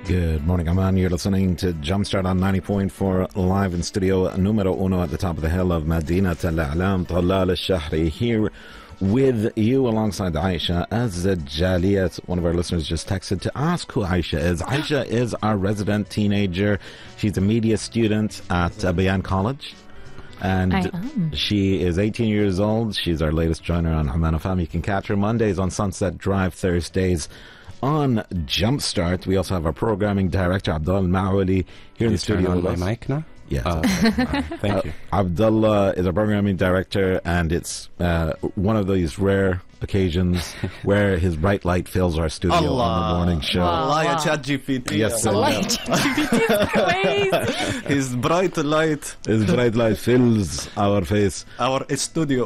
Good morning, Amman. You're listening to Jumpstart on 90.4 live in studio numero uno at the top of the hill of Madinat Al-A'lam, Talal Al-Shahri, here with you alongside Aisha as Jaliyat. One of our listeners just texted to ask who Aisha is. Aisha is our resident teenager. She's a media student at Bayan College. And she is 18 years old. She's our latest joiner on Amman FM. You can catch her Mondays on Sunset Drive, Thursdays on Jumpstart. We also have our programming director, Abdullah Al-Ma'wali, here in the studio with us. My mic now? Yes. Thank you. Abdullah is our programming director, and it's one of these rare occasions where his bright light fills our studio on the morning show. Allah ya ChatGPT. Yes, His bright light. His bright light fills our face. Our studio.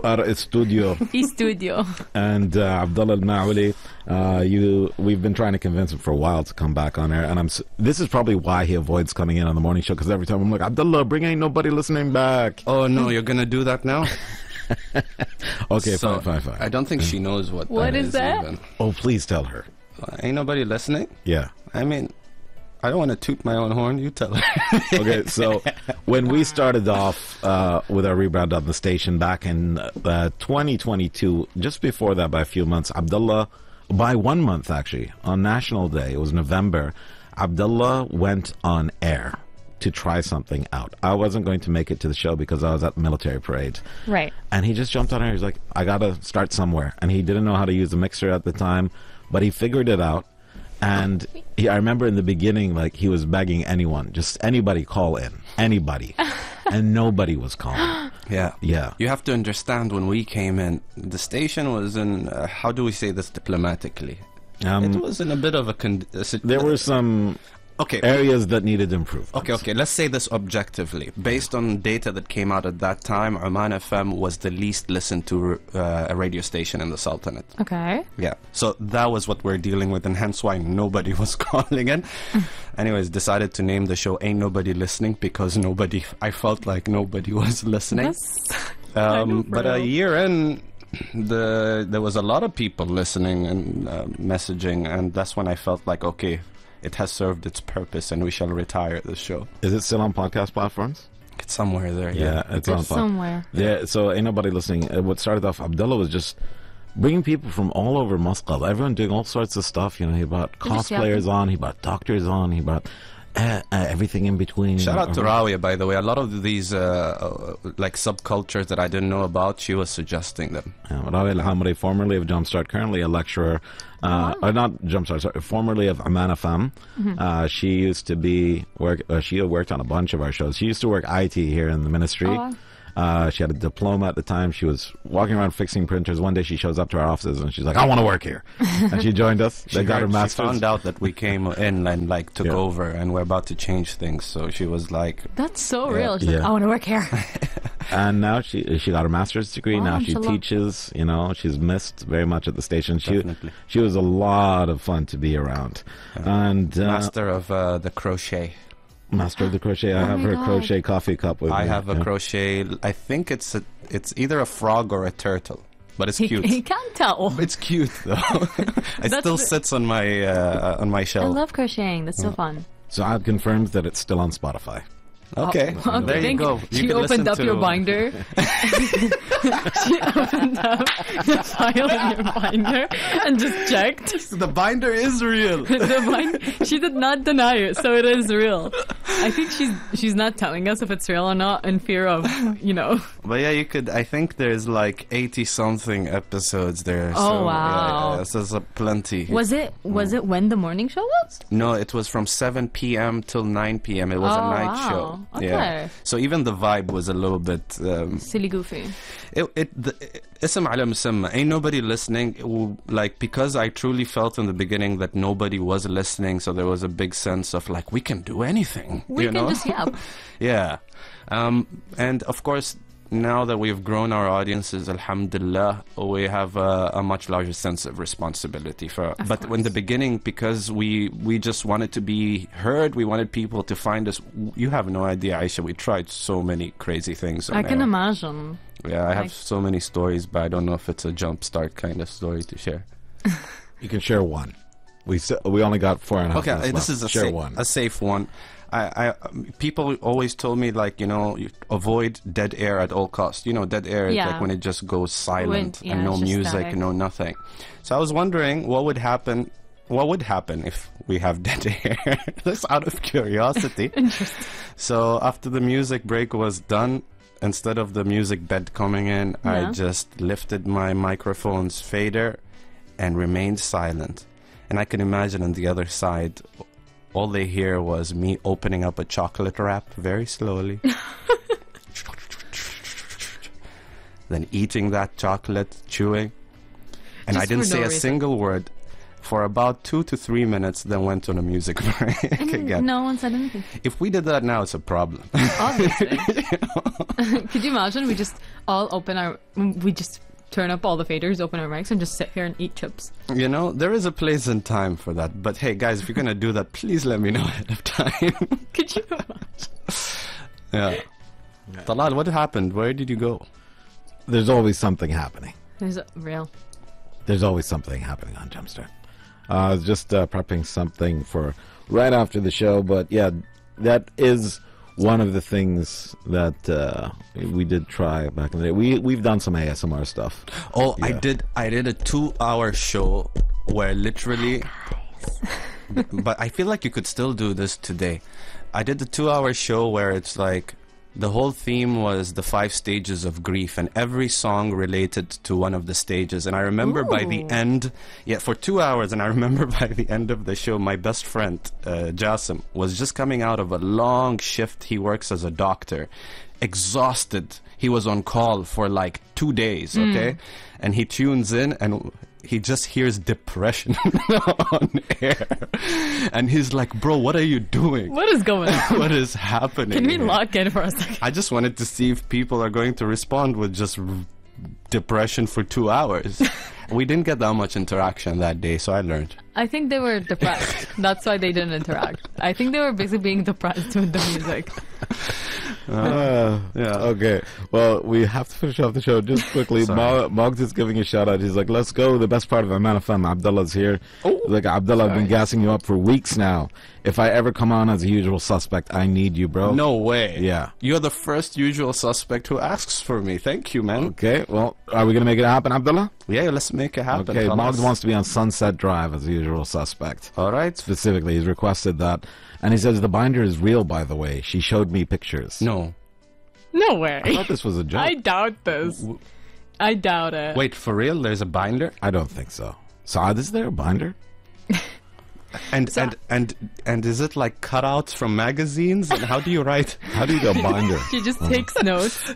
Studio. And Abdullah Al-Ma'wali, we've been trying to convince him for a while to come back on air, and this is probably why he avoids coming in on the morning show, because every time I'm like, Abdullah, bring ain't nobody listening back. Oh no, you're gonna do that now? Okay, so, fine. I don't think she knows what is that? even. Oh, please tell her. Ain't nobody listening? Yeah. I mean, I don't want to toot my own horn. You tell her. Okay, so when we started off with our rebrand on the station back in 2022, just before that by a few months, Abdullah, by 1 month actually, on National Day, it was November, Abdullah went on air to try something out. I wasn't going to make it to the show because I was at the military parade. Right. And he just jumped on air. He's like, I got to start somewhere. And he didn't know how to use the mixer at the time, but he figured it out. And I remember in the beginning, like, he was begging anyone, just anybody call in, anybody. And nobody was calling. Yeah. Yeah. You have to understand, when we came in, the station was in, how do we say this diplomatically? It was in a bit of a... there were some... areas that needed improvement. Okay. Let's say this objectively. Based on data that came out at that time, Oman FM was the least listened to a radio station in the Sultanate. Okay. Yeah. So that was what we're dealing with, and hence why nobody was calling in. Anyways, decided to name the show Ain't Nobody Listening, because I felt like nobody was listening. But a year in, there was a lot of people listening and messaging, and that's when I felt like, okay, it has served its purpose and we shall retire the show. Is it still on podcast platforms? It's somewhere there, yeah. It's on somewhere. Yeah, so ain't nobody listening. What started off, Abdullah was just bringing people from all over Muscat. Everyone doing all sorts of stuff. You know, he brought cosplayers on, he brought doctors on, he brought everything in between. Shout out to Rawia, by the way. A lot of these like subcultures that I didn't know about, she was suggesting them. Rawia Al-Hamri, formerly of Jumpstart, currently a lecturer. Or not Jumpstart, sorry, formerly of Amman FM. She used to she worked on a bunch of our shows. She used to work IT here in the ministry. She had a diploma at the time. She was walking around fixing printers. One day she shows up to our offices and she's like, I want to work here. And she joined us. They got her master's. She found out that we came in and like took over and we're about to change things. So she was like... That's so real. She's like, I want to work here. And now she got her master's degree. Now she teaches. You know, she's missed very much at the station. She was a lot of fun to be around. And master of the crochet. Master of the crochet. I have her crochet coffee cup with me. I have a crochet. I think it's either a frog or a turtle, but it's cute. He can't tell. It's cute though. It still sits on my shelf. I love crocheting. That's so fun. So I've confirmed that it's still on Spotify. Okay, there you go. She opened up your binder. She opened up the file in your binder and just checked. The binder is real. She did not deny it, so it is real. I think she's not telling us if it's real or not in fear of, you know. But yeah, you could. I think there's like 80-something episodes there. Oh, so, wow. Yeah, so there's plenty. Was it when the morning show was? No, it was from 7 p.m. till 9 p.m. It was a night show. Okay. Yeah. So even the vibe was a little bit silly goofy. Ism ala musamma. Ain't nobody listening. Like, because I truly felt in the beginning that nobody was listening, so there was a big sense of like, we can do anything. We can just yap. Yeah. And of course, now that we've grown our audiences, alhamdulillah, we have a much larger sense of responsibility but in the beginning, because we just wanted to be heard, we wanted people to find us. You have no idea, Aisha, we tried so many crazy things. I can imagine. Yeah, I have so many stories, but I don't know if it's a Jumpstart kind of story to share. You can share one. We only got 4.5 Okay, minutes this left. is Share one. a safe one. People always told me, like, you know, you avoid dead air at all costs. You know, dead air is like when it just goes silent and no it's just music, static. no nothing. So I was wondering what would happen if we have dead air. Just out of curiosity. Interesting. So after the music break was done, instead of the music bed coming in, I just lifted my microphone's fader and remained silent. And I can imagine on the other side, all they hear was me opening up a chocolate wrap very slowly. Then eating that chocolate, chewing. And Just I didn't for say no a reason. single word for about 2 to 3 minutes, then went on a music break again. No one said anything. If we did that now, it's a problem. Obviously. Could you imagine? We just turn up all the faders, open our mics, and just sit here and eat chips. You know, there is a place and time for that. But hey, guys, if you're going to do that, please let me know ahead of time. Could you imagine? Yeah. Talal, what happened? Where did you go? There's always something happening. There's real. There's always something happening on Jumpstart. I was just prepping something for right after the show, but yeah, that is one of the things that we did try back in the day. We've done some ASMR stuff. Oh, Yeah. I did a 2-hour show where literally but I feel like you could still do this today. I did a 2-hour show where it's like the whole theme was the 5 stages of grief, and every song related to one of the stages. And I remember by the Ooh. end, for 2 hours, and I remember by the end of the show, my best friend, Jassim, was just coming out of a long shift. He works as a doctor, exhausted. He was on call for like 2 days, okay? And he tunes in and he just hears depression on air. And he's like, bro, what are you doing? What is going on? What is happening? Can we here?" lock in for a second? I just wanted to see if people are going to respond with just depression for 2 hours. We didn't get that much interaction that day, so I learned. I think they were depressed. That's why they didn't interact. I think they were basically being depressed with the music. Yeah. Okay. Well, we have to finish off the show just quickly. Sorry. Moggs is giving a shout out. He's like, let's go. The best part of Aman FM. Abdullah's here. Oh, Like, Abdullah, I've been sorry. gassing you up for weeks now. If I ever come on as a usual suspect, I need you, bro. No way. Yeah. You're the first usual suspect who asks for me. Thank you, man. Okay. Well, are we going to make it happen, Abdullah? Yeah, let's make it happen. Okay. Khalas. Moggs wants to be on Sunset Drive as a usual suspect. All right. Specifically, he's requested that. And he says the binder is real, by the way. She showed me pictures. No. No way. I thought this was a joke. I doubt this. I doubt it. Wait, for real? There's a binder? I don't think so. Saad, is there a binder? And is it like cutouts from magazines? And how do you write? How do you do a binder? She just takes notes.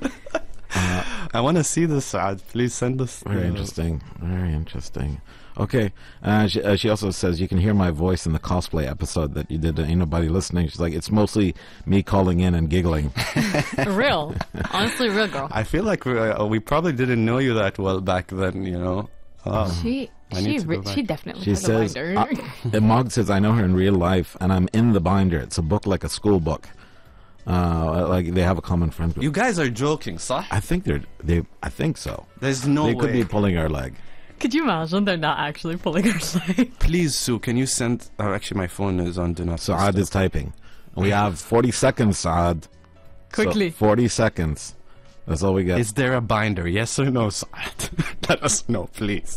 I want to see this, Saad. Please send us. Very interesting. Very interesting. Okay. She also says you can hear my voice in the cosplay episode that you did. Ain't nobody listening. She's like, it's mostly me calling in and giggling. Real. Honestly, real girl. I feel like we probably didn't know you that well back then, you know. She I need to go back. she definitely She has says, a binder. Mog says, I know her in real life, and I'm in the binder. It's a book like a school book. Like they have a common friend group. You guys are joking, sah? I think I think so. There's no They way. could be pulling our leg. Could you imagine they're not actually pulling her leg? Please, Sue, can you send... Oh, actually, my phone is on Do Not Saad Disturb. is typing. We have 40 seconds, Saad. Quickly. So 40 seconds. That's all we get. Is there a binder? Yes or no, Saad? Let us know, please.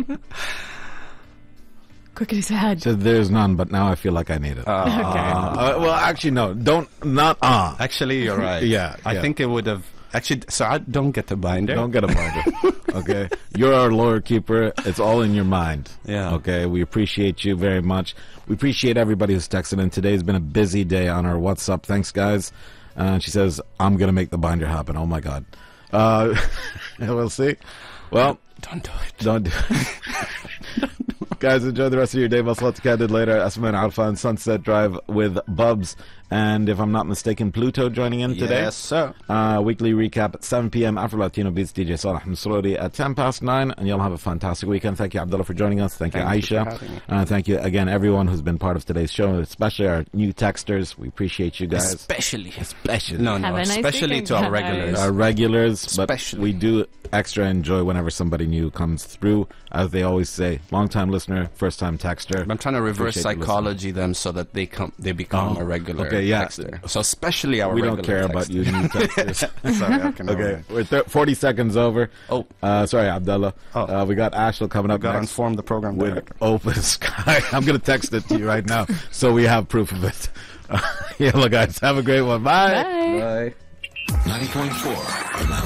Quickly said. Says there's none, but now I feel like I need it. Okay. Well, actually, no. Not Actually, you're right. Yeah, I yeah. think it would have... Actually, Saad, don't get a binder. Don't get a binder. Okay? You're our lawyer keeper. It's all in your mind. Yeah. Okay? We appreciate you very much. We appreciate everybody who's texted in. Today's been a busy day on our WhatsApp. Thanks, guys. She says, I'm going to make the binder happen. Oh, my God. We'll see. Well, Don't do it. don't do it. Guys, enjoy the rest of your day. Maslat Candid later. Asma and Alfa on Sunset Drive with Bubs And if I'm not mistaken, Pluto joining in today. Yes, sir. Weekly recap at 7 p.m. Afro Latino Beats, DJ Salah Masrouri at 9:10. And you'll have a fantastic weekend. Thank you, Abdullah, for joining us. Thank you, Aisha. Thank you again, everyone who's been part of today's show, especially our new texters. We appreciate you guys. Especially. No, especially to our regulars. Our regulars. Especially. But we do extra enjoy whenever somebody new comes through. As they always say, long-time listener, first-time texter. I'm trying to reverse psychology them so that they become a regular texter. So especially our regular We don't care about you new texters. Sorry, okay, we're 40 seconds over. Sorry, Abdullah. We got Ashel coming up next. Got to inform the program with director. Open Sky. I'm going to text it to you right now so we have proof of it. Yalla, guys. Have a great one. Bye. Bye. 90.4